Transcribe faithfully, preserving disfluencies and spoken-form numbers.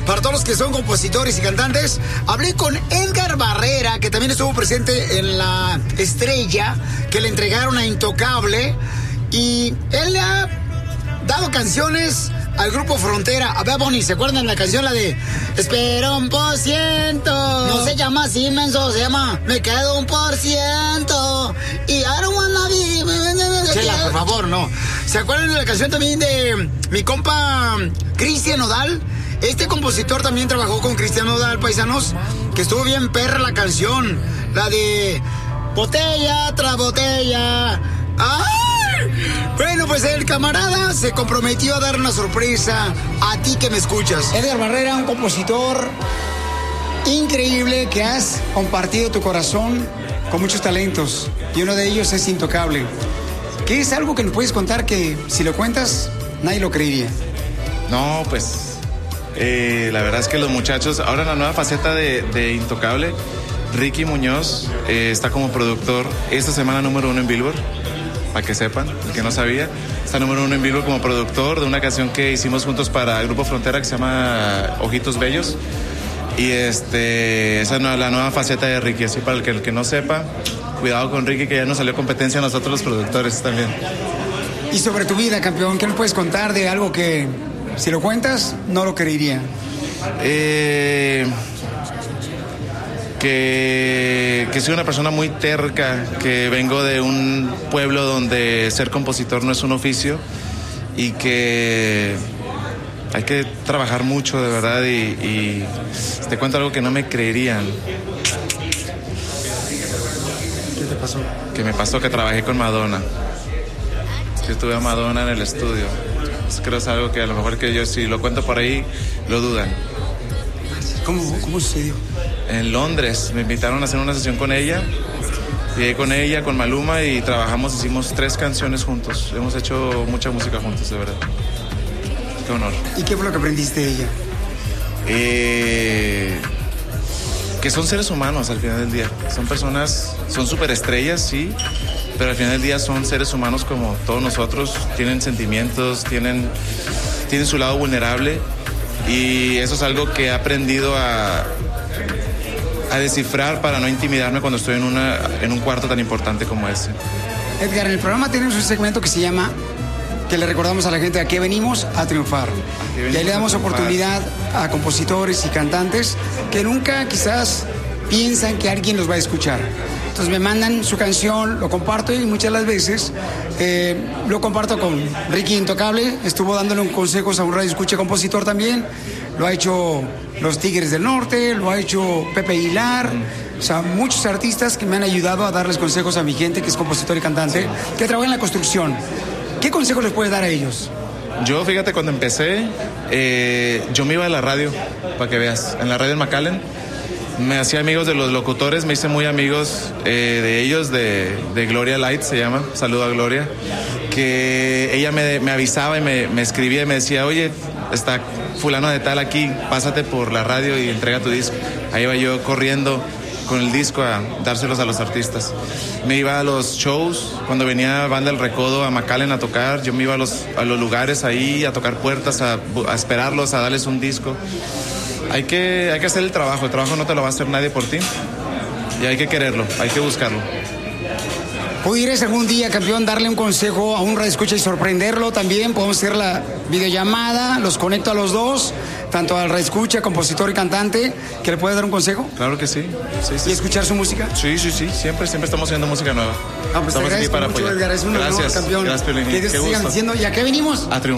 para todos los que son compositores y cantantes. Hablé con Edgar Barrera, que también estuvo presente en La Estrella, que le entregaron a Intocable. Y él le ha dado canciones al grupo Frontera. A ver, Bonnie, ¿se acuerdan la canción, la de Espera un por ciento? No se llama así, menso, se llama Me quedo un por ciento y I don't wanna be... Chela, por favor, no. ¿Se acuerdan de la canción también de mi compa Cristian Nodal? Este compositor también trabajó con Cristian Nodal, paisanos, que estuvo bien perra la canción. La de Botella tras botella. ¡Ay! Bueno, pues el camarada se comprometió a dar una sorpresa a ti que me escuchas. Edgar Barrera, un compositor increíble que has compartido tu corazón con muchos talentos. Y uno de ellos es Intocable. ¿Qué es algo que nos puedes contar que si lo cuentas nadie lo creería? No, pues eh, la verdad es que los muchachos, ahora en la nueva faceta de, de Intocable, Ricky Muñoz eh, está como productor esta semana número uno en Billboard. Para que sepan, el que no sabía, está número uno en Billboard como productor de una canción que hicimos juntos para el Grupo Frontera que se llama Ojitos Bellos. Y este, esa es la nueva faceta de Ricky. Así para el que, el que no sepa, cuidado con Ricky, que ya nos salió competencia a nosotros los productores también. Y sobre tu vida, campeón, ¿qué nos puedes contar de algo que si lo cuentas no lo creería? Eh... Que, que soy una persona muy terca, que vengo de un pueblo donde ser compositor no es un oficio y que hay que trabajar mucho de verdad y, y te cuento algo que no me creerían. ¿Qué te pasó? Que me pasó que trabajé con Madonna, que tuve a Madonna en el estudio. Pues creo que es algo que a lo mejor que yo si lo cuento por ahí lo dudan. ¿Cómo, cómo sucedió? En Londres, me invitaron a hacer una sesión con ella. Llegué con ella, con Maluma y trabajamos, hicimos tres canciones juntos. Hemos hecho mucha música juntos, de verdad. Qué honor. ¿Y qué fue lo que aprendiste de ella? Eh, que son seres humanos al final del día. Son personas, son superestrellas, sí, pero al final del día son seres humanos como todos nosotros. Tienen sentimientos, tienen, tienen su lado vulnerable y eso es algo que he aprendido a... a descifrar para no intimidarme cuando estoy en, una, en un cuarto tan importante como ese. Edgar, en el programa tenemos un segmento que se llama, que le recordamos a la gente a qué venimos a triunfar. Y ahí le damos oportunidad a compositores y cantantes que nunca quizás piensan que alguien los va a escuchar. Entonces me mandan su canción, lo comparto y muchas de las veces eh, lo comparto con Ricky Intocable. Estuvo dándole un consejos a un radio escucha compositor también. Lo ha hecho los Tigres del Norte, lo ha hecho Pepe Aguilar. O sea, muchos artistas que me han ayudado a darles consejos a mi gente, que es compositor y cantante, que trabaja en la construcción. ¿Qué consejos les puedes dar a ellos? Yo, fíjate, cuando empecé, eh, yo me iba a la radio, para que veas, en la radio en McAllen. Me hacía amigos de los locutores, me hice muy amigos eh, de ellos, de, de Gloria Light se llama, saludo a Gloria, que ella me, me avisaba y me, me escribía y me decía, oye, está fulano de tal aquí, pásate por la radio y entrega tu disco. Ahí iba yo corriendo con el disco a dárselos a los artistas. Me iba a los shows, cuando venía Banda El Recodo a McAllen a tocar, yo me iba a los, a los lugares ahí a tocar puertas, a, a esperarlos, a darles un disco. Hay que, hay que hacer el trabajo, el trabajo no te lo va a hacer nadie por ti y hay que quererlo, hay que buscarlo. ¿Pudieras algún día, campeón, darle un consejo a un radioescucha y sorprenderlo también? Podemos hacer la videollamada, los conecto a los dos, tanto al radioescucha, compositor y cantante, que le puede dar un consejo. Claro que sí. sí, sí. ¿Y escuchar su música? Sí, sí, sí, siempre, siempre estamos haciendo música nueva. Ah, pues estamos te aquí para mucho, apoyar. Edgar, es un Gracias, honor, campeón. gracias, Piolín. Que Dios te siga diciendo, ¿y a qué venimos? A triunfar.